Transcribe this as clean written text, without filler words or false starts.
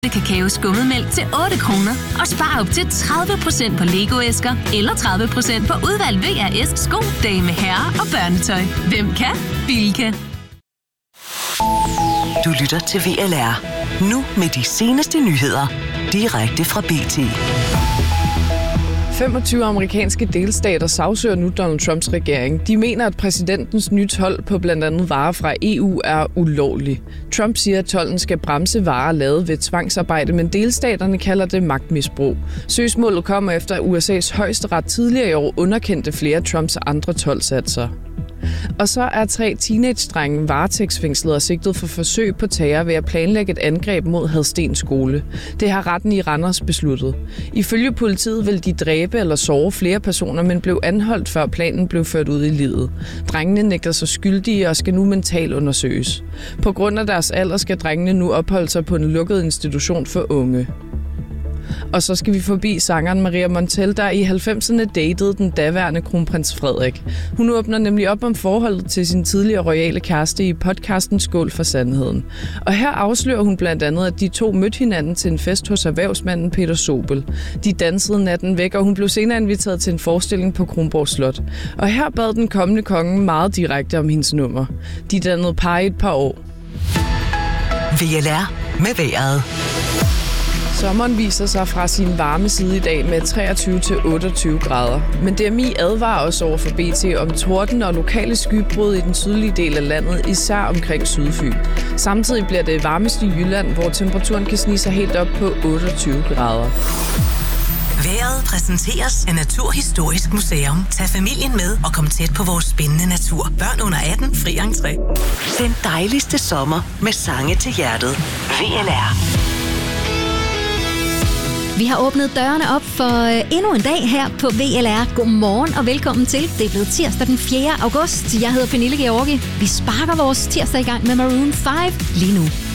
kakao skummetmælk til 8 kroner og spar op til 30% på Lego-æsker eller 30% på udvalgt VRS sko, dame, herre og børnetøj. Hvem kan? Bilka. Du lytter til VLR. Nu med de seneste nyheder. Direkte fra BT. 25 amerikanske delstater sagsøger nu Donald Trumps regering. De mener, at præsidentens nye told på blandt andet varer fra EU er ulovlig. Trump siger, at tolden skal bremse varer lavet ved tvangsarbejde, men delstaterne kalder det magtmisbrug. Søgsmålet kommer efter, at USA's højesteret tidligere i år underkendte flere af Trumps andre toldsatser. Og så er 3 teenage-drenge varetægtsfængslet og sigtet for forsøg på terror ved at planlægge et angreb mod Hadsten skole. Det har retten i Randers besluttet. Ifølge politiet vil de dræbe eller såre flere personer, men blev anholdt før planen blev ført ud i livet. Drengene nægter sig skyldige og skal nu mentalt undersøges. På grund af deres alder skal drengene nu opholde sig på en lukket institution for unge. Og så skal vi forbi sangeren Maria Montell, der i 90'erne datede den daværende kronprins Frederik. Hun åbner nemlig op om forholdet til sin tidligere royale kæreste i podcasten Skål for Sandheden. Og her afslører hun blandt andet, at de to mødte hinanden til en fest hos erhvervsmanden Peter Sobel. De dansede natten væk, og hun blev senere inviteret til en forestilling på Kronborg Slot. Og her bad den kommende konge meget direkte om hendes nummer. De dannede par i et par år. VLR med vejret. Sommeren viser sig fra sin varme side i dag med 23-28 grader. Men DMI advarer også over for BT om torden og lokale skybrud i den sydlige del af landet, især omkring Sydfyn. Samtidig bliver det varmest i Jylland, hvor temperaturen kan snige sig helt op på 28 grader. Vejret præsenteres af Naturhistorisk Museum. Tag familien med og kom tæt på vores spændende natur. Børn under 18, fri entré. Den dejligste sommer med sange til hjertet. VLR. Vi har åbnet dørene op for endnu en dag her på VLR. Godmorgen og velkommen til. Det er blevet tirsdag den 4. august. Jeg hedder Pernille Georgi. Vi sparker vores tirsdag i gang med Maroon 5 lige nu.